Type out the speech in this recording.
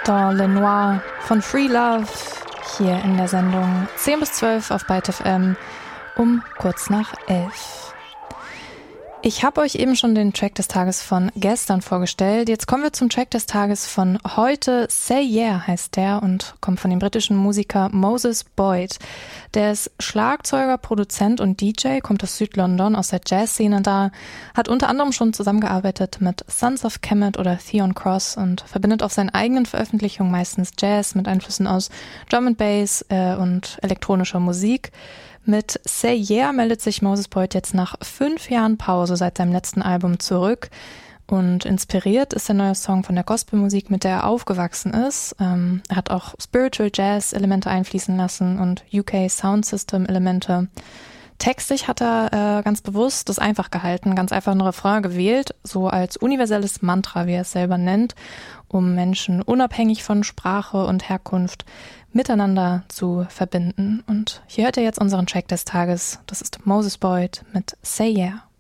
Dans le Noir von Free Love hier in der Sendung 10 bis 12 auf Byte FM um kurz nach 11. Ich habe euch eben schon den Track des Tages von gestern vorgestellt. Jetzt kommen wir zum Track des Tages von heute. Say Yeah heißt der und kommt von dem britischen Musiker Moses Boyd. Der ist Schlagzeuger, Produzent und DJ, kommt aus Südlondon, aus der Jazzszene da, hat unter anderem schon zusammengearbeitet mit Sons of Kemet oder Theon Cross und verbindet auf seinen eigenen Veröffentlichungen meistens Jazz mit Einflüssen aus Drum and Bass und elektronischer Musik. Mit Say Yeah meldet sich Moses Boyd jetzt nach 5 Jahren Pause seit seinem letzten Album zurück. Und inspiriert ist der neue Song von der Gospelmusik, mit der er aufgewachsen ist. Er hat auch Spiritual Jazz-Elemente einfließen lassen und UK Sound System-Elemente. Textlich hat er ganz bewusst das einfach gehalten, ganz einfach einen Refrain gewählt, so als universelles Mantra, wie er es selber nennt, um Menschen unabhängig von Sprache und Herkunft miteinander zu verbinden. Und hier hört ihr jetzt unseren Track des Tages. Das ist Moses Boyd mit Say Yeah.